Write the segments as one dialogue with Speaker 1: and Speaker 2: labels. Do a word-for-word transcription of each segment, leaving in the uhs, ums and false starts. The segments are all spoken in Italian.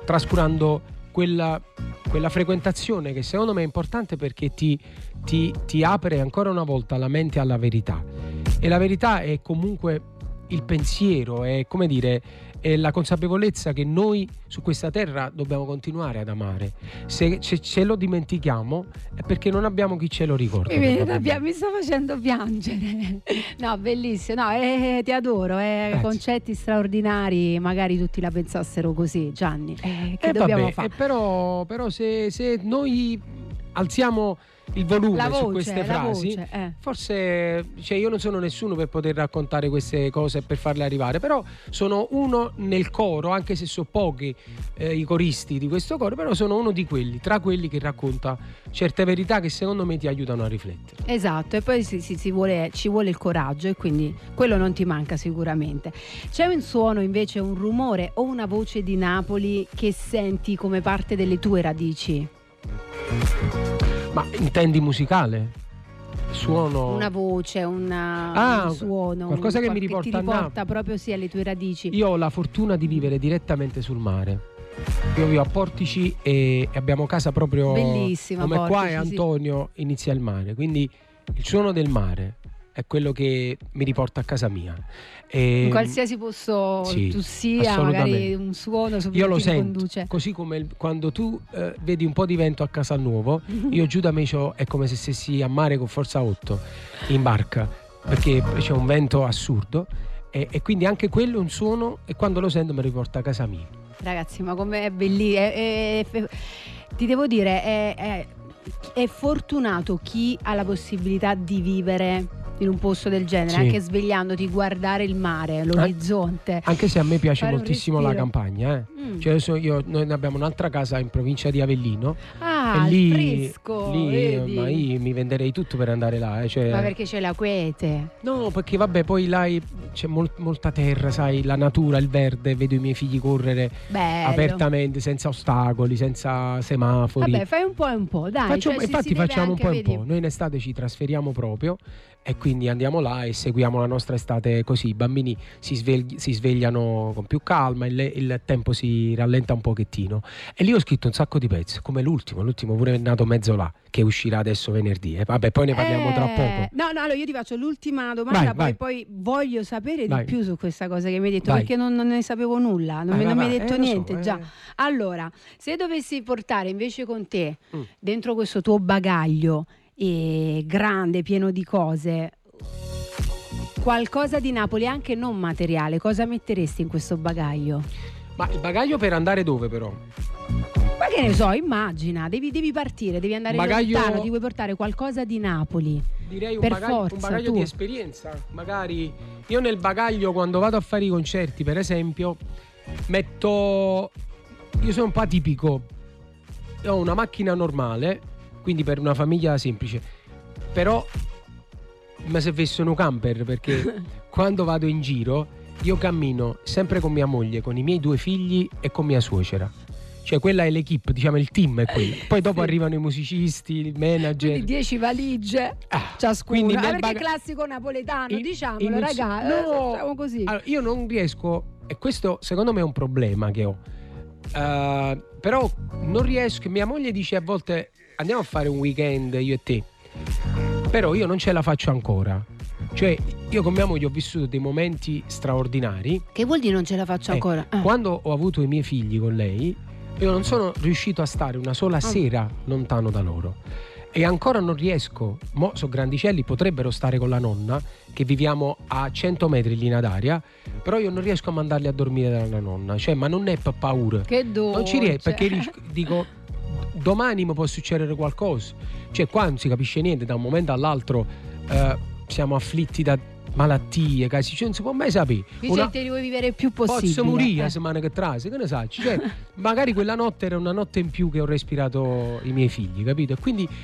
Speaker 1: trascurando quella, quella frequentazione che secondo me è importante, perché ti, ti, ti apre ancora una volta la mente alla verità, e la verità è comunque il pensiero, è come dire, è la consapevolezza che noi su questa terra dobbiamo continuare ad amare. Se, se ce lo dimentichiamo è perché non abbiamo chi ce lo ricorda.
Speaker 2: Mi, mi sto facendo piangere. No, bellissimo, no, eh, ti adoro, eh, concetti straordinari, magari tutti la pensassero così, Gianni. Eh, che
Speaker 1: eh,
Speaker 2: dobbiamo
Speaker 1: vabbè,
Speaker 2: fare?
Speaker 1: Eh, però, però se, se noi alziamo il volume
Speaker 2: la voce,
Speaker 1: su queste frasi,
Speaker 2: voce, eh.
Speaker 1: forse, cioè, io non sono nessuno per poter raccontare queste cose e per farle arrivare, però sono uno nel coro, anche se sono pochi eh, i coristi di questo coro, però sono uno di quelli, tra quelli che racconta certe verità che secondo me ti aiutano a riflettere.
Speaker 2: Esatto, e poi si, si, si vuole, ci vuole il coraggio, e quindi quello non ti manca sicuramente. C'è un suono invece, un rumore o una voce di Napoli che senti come parte delle tue radici?
Speaker 1: Ma intendi musicale? Suono?
Speaker 2: Una voce, una,
Speaker 1: ah,
Speaker 2: un suono,
Speaker 1: qualcosa
Speaker 2: un,
Speaker 1: che mi
Speaker 2: riporta
Speaker 1: riporta,
Speaker 2: ti
Speaker 1: a
Speaker 2: riporta proprio sì alle tue radici.
Speaker 1: Io ho la fortuna di vivere direttamente sul mare. Io vivo a Portici e abbiamo casa proprio
Speaker 2: bellissima,
Speaker 1: come
Speaker 2: Portici,
Speaker 1: qua e Antonio sì. Inizia il mare, quindi il suono del mare è quello che mi riporta a casa mia. E,
Speaker 2: in qualsiasi posto
Speaker 1: sì,
Speaker 2: tu sia, magari un suono subito
Speaker 1: io lo
Speaker 2: ti
Speaker 1: sento,
Speaker 2: conduce.
Speaker 1: Così come il, quando tu eh, vedi un po' di vento a Casalnuovo, io giù da me c'ho, è come se stessi a mare con forza otto in barca, perché c'è un vento assurdo, e, e quindi anche quello è un suono, e quando lo sento mi riporta a casa mia.
Speaker 2: Ragazzi, ma com'è bellissimo, è, è, è, ti devo dire, è, è, è fortunato chi ha la possibilità di vivere in un posto del genere, sì. Anche svegliandoti, guardare il mare, l'orizzonte.
Speaker 1: Anche se a me piace
Speaker 2: fare
Speaker 1: moltissimo la campagna, eh. mm. Cioè adesso io, noi abbiamo un'altra casa in provincia di Avellino.
Speaker 2: Ah,
Speaker 1: e lì,
Speaker 2: fresco,
Speaker 1: lì
Speaker 2: vedi?
Speaker 1: Ma io mi venderei tutto per andare là, eh. Cioè,
Speaker 2: ma perché c'è la quiete?
Speaker 1: No, perché vabbè, poi là c'è mol, molta terra, sai, la natura, il verde, vedo i miei figli correre
Speaker 2: bello.
Speaker 1: Apertamente, senza ostacoli, senza semafori.
Speaker 2: Vabbè, fai un po' e un po', dai.
Speaker 1: Faccio,
Speaker 2: cioè,
Speaker 1: infatti
Speaker 2: si, si
Speaker 1: facciamo un po' e un
Speaker 2: vedi.
Speaker 1: po'. Noi in estate ci trasferiamo proprio, e quindi andiamo là e seguiamo la nostra estate così. I bambini si, svegli, si svegliano con più calma, il, il tempo si rallenta un pochettino, e lì ho scritto un sacco di pezzi, come l'ultimo l'ultimo pure è nato mezzo là, che uscirà adesso venerdì, eh. Vabbè, poi ne parliamo
Speaker 2: eh,
Speaker 1: tra poco.
Speaker 2: No, no, allora io ti faccio l'ultima domanda,
Speaker 1: vai,
Speaker 2: poi,
Speaker 1: vai.
Speaker 2: poi voglio sapere
Speaker 1: vai.
Speaker 2: di più su questa cosa che mi hai detto,
Speaker 1: vai.
Speaker 2: Perché non, non ne sapevo nulla, non,
Speaker 1: vai,
Speaker 2: mi, non
Speaker 1: vai,
Speaker 2: mi hai detto
Speaker 1: eh,
Speaker 2: niente
Speaker 1: so,
Speaker 2: già.
Speaker 1: Eh.
Speaker 2: Allora, se dovessi portare invece con te
Speaker 1: mm.
Speaker 2: dentro questo tuo bagaglio eh, grande, pieno di cose, qualcosa di Napoli, anche non materiale, cosa metteresti in questo bagaglio?
Speaker 1: Ma il bagaglio per andare dove però?
Speaker 2: Ma che ne so, immagina, devi, devi partire, devi andare
Speaker 1: bagaglio...
Speaker 2: lontano, ti vuoi portare qualcosa di Napoli.
Speaker 1: Direi un
Speaker 2: per
Speaker 1: bagaglio,
Speaker 2: forza,
Speaker 1: un bagaglio
Speaker 2: tu.
Speaker 1: di esperienza. Magari io nel bagaglio, quando vado a fare i concerti, per esempio, metto... Io sono un po' atipico. Ho una macchina normale, quindi per una famiglia semplice, però mi servisse un camper, perché quando vado in giro io cammino sempre con mia moglie, con i miei due figli e con mia suocera. Cioè quella è l'equipe, diciamo, il team è quello. Poi dopo sì. arrivano i musicisti, il manager.
Speaker 2: Quindi dieci valigie
Speaker 1: ah,
Speaker 2: ciascuno.
Speaker 1: Quindi
Speaker 2: ah, perché
Speaker 1: baga...
Speaker 2: è classico napoletano,
Speaker 1: in,
Speaker 2: diciamolo
Speaker 1: in
Speaker 2: ragazzi.
Speaker 1: No,
Speaker 2: facciamo così.
Speaker 1: Allora, io non riesco, e questo secondo me è un problema che ho. Uh, però non riesco. Mia moglie dice a volte andiamo a fare un weekend io e te, però io non ce la faccio ancora. Cioè io con mia moglie ho vissuto dei momenti straordinari.
Speaker 2: Che vuol dire non ce la faccio
Speaker 1: eh,
Speaker 2: ancora? Ah.
Speaker 1: Quando ho avuto i miei figli con lei, io non sono riuscito a stare una sola ah. sera lontano da loro, e ancora non riesco. Mo sono grandicelli, potrebbero stare con la nonna, che viviamo a cento metri in linea d'aria, però io non riesco a mandarli a dormire dalla nonna. Cioè, ma non è per paura,
Speaker 2: che dolce.
Speaker 1: Non ci riesco, perché dico domani mi può succedere qualcosa. Cioè qua non si capisce niente, da un momento all'altro eh, siamo afflitti da malattie, casi, cioè non si può mai sapere.
Speaker 2: Dice che te li vuoi vivere il più possibile.
Speaker 1: Posso morire
Speaker 2: eh.
Speaker 1: la settimana che trase, che ne sai? Cioè, magari quella notte era una notte in più che ho respirato i miei figli, capito? E quindi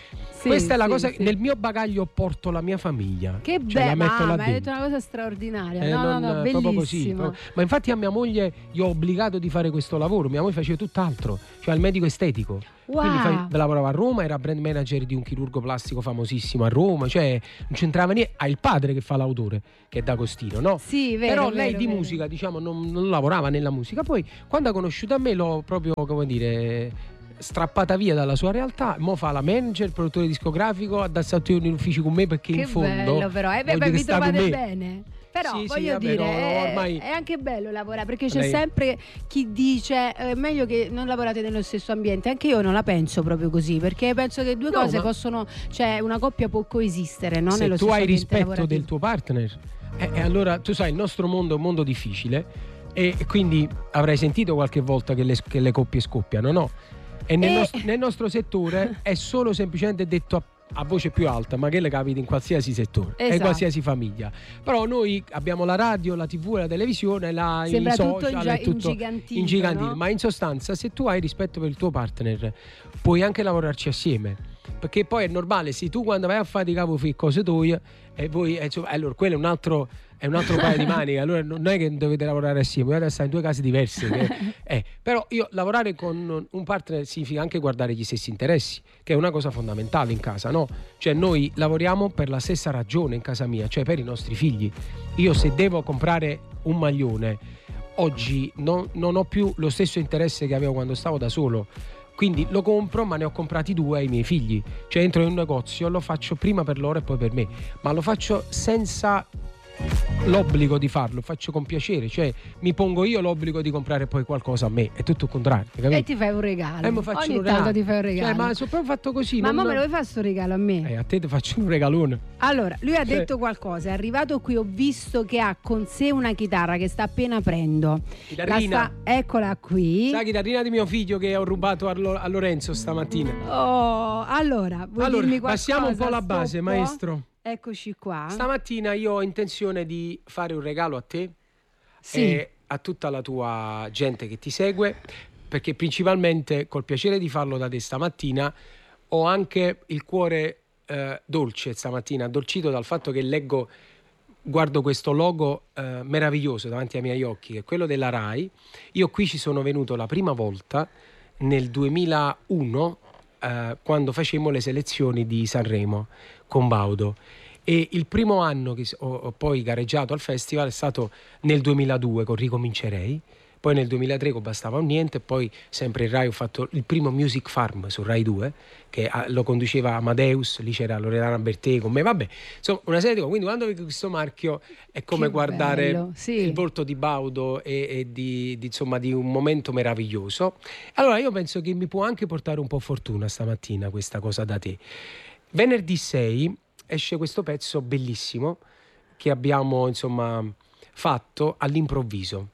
Speaker 2: Sì,
Speaker 1: Questa è la
Speaker 2: sì,
Speaker 1: cosa.
Speaker 2: sì.
Speaker 1: Nel mio bagaglio porto la mia famiglia.
Speaker 2: Che
Speaker 1: Cioè, la
Speaker 2: bello,
Speaker 1: metto là
Speaker 2: ma hai detto
Speaker 1: dentro.
Speaker 2: una cosa straordinaria.
Speaker 1: Eh,
Speaker 2: no,
Speaker 1: non-
Speaker 2: no, no,
Speaker 1: proprio così,
Speaker 2: bellissima.
Speaker 1: proprio- Ma infatti a mia moglie io ho obbligato di fare questo lavoro. Mia moglie faceva tutt'altro, cioè il medico estetico.
Speaker 2: Wow.
Speaker 1: Quindi fai- lavorava a Roma, era brand manager di un chirurgo plastico famosissimo a Roma, cioè non c'entrava niente. Ha il padre che fa l'autore, che è D'Agostino, no?
Speaker 2: Sì, vero,
Speaker 1: Però
Speaker 2: vero,
Speaker 1: lei di
Speaker 2: vero.
Speaker 1: musica, diciamo, non, non lavorava nella musica. Poi quando ha conosciuto a me l'ho proprio, come dire, strappata via dalla sua realtà. Mo fa la manager, produttore discografico, ha dassato in uffici con me perché
Speaker 2: Che
Speaker 1: in fondo
Speaker 2: bello però, eh, beh,
Speaker 1: voglio
Speaker 2: beh, vi
Speaker 1: restare con
Speaker 2: trovate
Speaker 1: me.
Speaker 2: bene. Però
Speaker 1: Sì, sì,
Speaker 2: voglio
Speaker 1: vabbè,
Speaker 2: dire,
Speaker 1: no, no,
Speaker 2: è,
Speaker 1: ormai-
Speaker 2: è anche bello lavorare, perché c'è
Speaker 1: Lei-
Speaker 2: sempre chi dice è meglio che non lavorate nello stesso ambiente. Anche io non la penso proprio così, perché penso che due
Speaker 1: No,
Speaker 2: cose
Speaker 1: ma-
Speaker 2: possono, cioè una coppia può coesistere, no?
Speaker 1: Se
Speaker 2: nello
Speaker 1: tu
Speaker 2: stesso
Speaker 1: hai
Speaker 2: ambiente
Speaker 1: rispetto
Speaker 2: lavorativo.
Speaker 1: del tuo partner, e e allora tu sai, il nostro mondo è un mondo difficile e e quindi avrai sentito qualche volta che le, che le coppie scoppiano, no? E nel,
Speaker 2: E-
Speaker 1: nost- nel nostro settore è solo semplicemente detto a, a voce più alta, ma che le capita in qualsiasi settore e in
Speaker 2: Esatto.
Speaker 1: qualsiasi famiglia. Però noi abbiamo la radio, la tivù e la televisione, la,
Speaker 2: Sembra
Speaker 1: i
Speaker 2: tutto
Speaker 1: social,
Speaker 2: ingia-
Speaker 1: è tutto
Speaker 2: ingigantito,
Speaker 1: ingigantito.
Speaker 2: no?
Speaker 1: Ma in sostanza, se tu hai rispetto per il tuo partner, puoi anche lavorarci assieme. Perché poi è normale, se tu quando vai a fare i capo fi cose tue e voi, eh, insomma, allora quello è un altro, è un altro paio di maniche, allora non è che dovete lavorare assieme, dovete stare in due case diverse. che- eh. Però io lavorare con un partner significa anche guardare gli stessi interessi, che è una cosa fondamentale in casa, no? Cioè noi lavoriamo per la stessa ragione in casa mia, cioè per i nostri figli. Io se devo comprare un maglione, oggi non, non ho più lo stesso interesse che avevo quando stavo da solo. Quindi lo compro, ma ne ho comprati due ai miei figli. Cioè entro in un negozio, lo faccio prima per loro e poi per me. Ma lo faccio senza l'obbligo di farlo, faccio con piacere. Cioè mi pongo io l'obbligo di comprare poi qualcosa a me. È tutto il contrario, hai capito?
Speaker 2: E ti fai un regalo.
Speaker 1: Eh, mi faccio
Speaker 2: Ogni
Speaker 1: un
Speaker 2: tanto
Speaker 1: regalo.
Speaker 2: ti fai un regalo.
Speaker 1: Cioè, ma sono proprio fatto così.
Speaker 2: Ma
Speaker 1: non...
Speaker 2: mo me lo vuoi fare sto regalo a me?
Speaker 1: Eh, a te ti faccio un regalone.
Speaker 2: Allora, lui ha
Speaker 1: Cioè-
Speaker 2: detto qualcosa, è arrivato qui, ho visto che ha con sé una chitarra che sta appena aprendo.
Speaker 1: Chitarrina.
Speaker 2: La sta- eccola qui.
Speaker 1: Sai, chitarrina di mio figlio che ho rubato a, Lo- a Lorenzo stamattina.
Speaker 2: Oh, allora, vuoi
Speaker 1: Allora,
Speaker 2: dirmi qualcosa?
Speaker 1: passiamo un po' la base,
Speaker 2: Stoppo?
Speaker 1: maestro.
Speaker 2: Eccoci qua.
Speaker 1: Stamattina io ho intenzione di fare un regalo a te
Speaker 2: Sì.
Speaker 1: e a tutta la tua gente che ti segue, perché principalmente col piacere di farlo da te stamattina ho anche il cuore eh, dolce stamattina, addolcito dal fatto che leggo, guardo questo logo eh, meraviglioso davanti ai miei occhi, che è quello della Rai. Io qui ci sono venuto la prima volta nel duemilauno eh, quando facemmo le selezioni di Sanremo con Baudo. E il primo anno che ho, ho poi gareggiato al festival è stato nel duemiladue con Ricomincerei, poi nel duemilatré con Bastava un Niente, poi sempre in Rai ho fatto il primo Music Farm su Rai due, che ah, lo conduceva Amadeus, lì c'era Loredana Bertè con me, vabbè, insomma una serie di cose. Quindi quando vedi questo marchio è come
Speaker 2: Che
Speaker 1: guardare
Speaker 2: bello, sì.
Speaker 1: il volto di Baudo e, e di, di, insomma, di un momento meraviglioso. Allora io penso che mi può anche portare un po' fortuna stamattina questa cosa da te. Venerdì sei esce questo pezzo bellissimo che abbiamo insomma fatto all'improvviso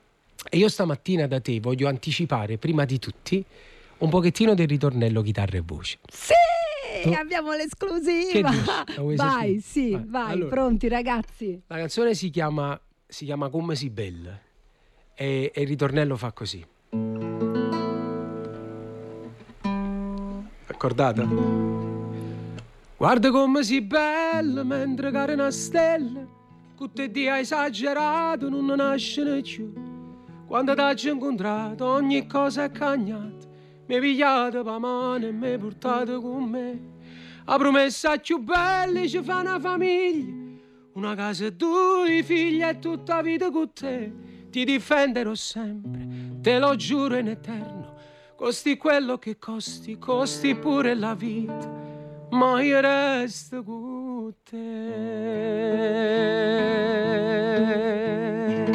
Speaker 1: e io stamattina da te voglio anticipare prima di tutti un pochettino del ritornello chitarra e voce.
Speaker 2: Sì,
Speaker 1: Tu-
Speaker 2: abbiamo
Speaker 1: Che
Speaker 2: l'esclusiva.
Speaker 1: dici? La vuoi
Speaker 2: Vai,
Speaker 1: sentire?
Speaker 2: sì,
Speaker 1: Vai.
Speaker 2: vai,
Speaker 1: Allora.
Speaker 2: pronti ragazzi.
Speaker 1: La canzone si chiama si chiama Come si bella e, e il ritornello fa così. Accordata? Guarda come si bella mentre cade una stella, con te di hai esagerato non nasce più. Quando t'hai incontrato ogni cosa è cagnata, mi hai pigliato per mano e mi hai portato con me. La promessa più bella ci fa una famiglia, una casa e due figli e tutta la vita con te. Ti difenderò sempre, te lo giuro in eterno, costi quello che costi, costi pure la vita, ma io resto con te.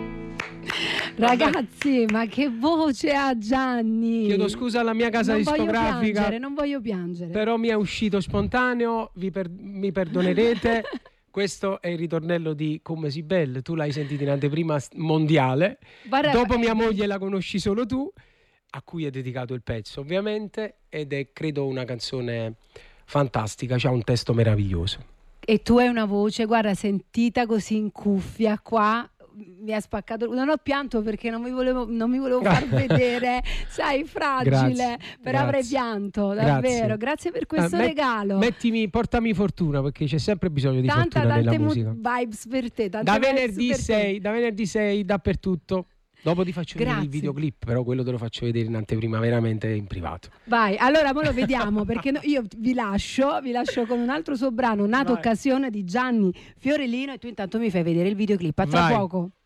Speaker 2: Ragazzi, ma che voce ha Gianni?
Speaker 1: Chiedo scusa alla mia casa
Speaker 2: non voglio
Speaker 1: discografica,
Speaker 2: piangere, non voglio piangere.
Speaker 1: però mi è uscito spontaneo, vi per- mi perdonerete. Questo è il ritornello di Come si belle, tu l'hai sentito in anteprima s- mondiale.
Speaker 2: Guarda,
Speaker 1: Dopo mia
Speaker 2: eh,
Speaker 1: moglie la conosci solo tu, a cui è dedicato il pezzo ovviamente, ed è credo una canzone fantastica, c'ha un testo meraviglioso.
Speaker 2: E tu hai una voce, guarda, sentita così in cuffia qua, mi ha spaccato, non ho pianto perché non mi volevo, non mi volevo far vedere, sai, fragile,
Speaker 1: Grazie,
Speaker 2: però avrei
Speaker 1: grazie.
Speaker 2: pianto, davvero.
Speaker 1: Grazie.
Speaker 2: Grazie per questo
Speaker 1: Eh, met-
Speaker 2: regalo.
Speaker 1: Mettimi, portami fortuna, perché c'è sempre bisogno di
Speaker 2: Tanta,
Speaker 1: fortuna nella
Speaker 2: tante mu-
Speaker 1: musica.
Speaker 2: vibes per te. Tante
Speaker 1: Da
Speaker 2: vibes
Speaker 1: venerdì
Speaker 2: per te.
Speaker 1: sei, da venerdì sei dappertutto. Dopo ti faccio vedere il
Speaker 2: Grazie.
Speaker 1: videoclip, però quello te lo faccio vedere in anteprima, veramente in privato.
Speaker 2: Vai, allora mo lo vediamo perché no- io vi lascio, vi lascio con un altro suo brano, Nata
Speaker 1: Vai.
Speaker 2: Occasione di Gianni Fiorellino, e tu intanto mi fai vedere il videoclip. A tra
Speaker 1: Vai.
Speaker 2: poco.